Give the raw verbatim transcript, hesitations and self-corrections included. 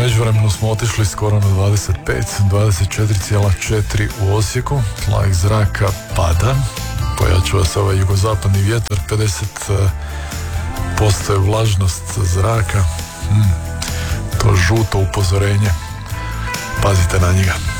međuvremenu smo otišli skoro na dvadeset pet, dvadeset četiri zarez četiri u Osijeku, tlak zraka pada, pojačava se ovaj jugozapadni vjetar, pedeset posto je vlažnost zraka, hmm. to žuto upozorenje, pazite na njega.